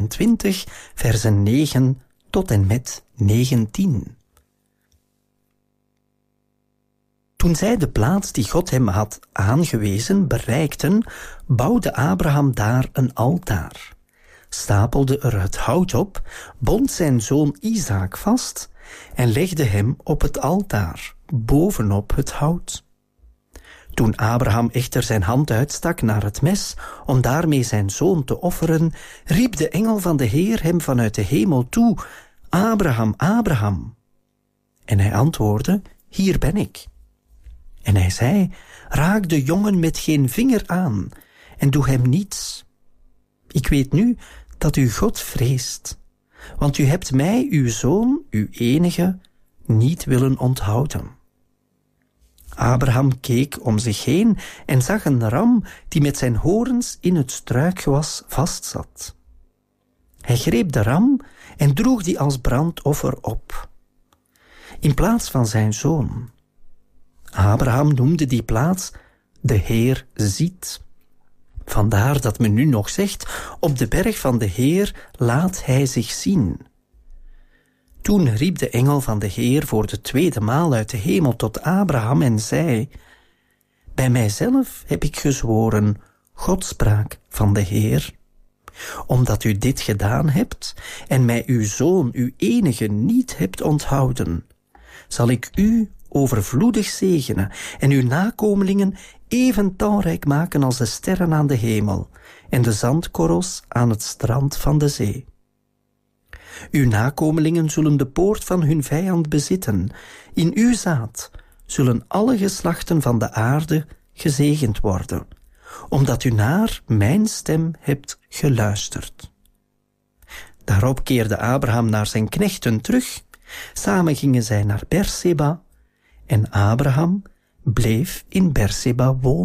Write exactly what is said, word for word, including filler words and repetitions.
tweeëntwintig, versen negen tot en met negentien. Toen zij de plaats die God hem had aangewezen bereikten, bouwde Abraham daar een altaar, stapelde er het hout op, bond zijn zoon Isaak vast en legde hem op het altaar, bovenop het hout. Toen Abraham echter zijn hand uitstak naar het mes om daarmee zijn zoon te offeren, riep de engel van de Heer hem vanuit de hemel toe: Abraham, Abraham. En hij antwoordde: Hier ben ik. En hij zei: Raak de jongen met geen vinger aan en doe hem niets. Ik weet nu dat u God vreest, want u hebt mij, uw zoon, uw enige, niet willen onthouden. Abraham keek om zich heen en zag een ram die met zijn horens in het struikgewas vastzat. Hij greep de ram en droeg die als brandoffer op, in plaats van zijn zoon. Abraham noemde die plaats de Heer ziet. Vandaar dat men nu nog zegt: op de berg van de Heer laat hij zich zien. Toen riep de engel van de Heer voor de tweede maal uit de hemel tot Abraham en zei: Bij mijzelf heb ik gezworen, Godspraak van de Heer, omdat u dit gedaan hebt en mij uw zoon, uw enige, niet hebt onthouden, zal ik u overvloedig zegenen en uw nakomelingen even talrijk maken als de sterren aan de hemel en de zandkorrels aan het strand van de zee. Uw nakomelingen zullen de poort van hun vijand bezitten. In uw zaad zullen alle geslachten van de aarde gezegend worden, omdat u naar mijn stem hebt geluisterd. Daarop keerde Abraham naar zijn knechten terug. Samen gingen zij naar Berseba en Abraham bleef in Berseba wonen.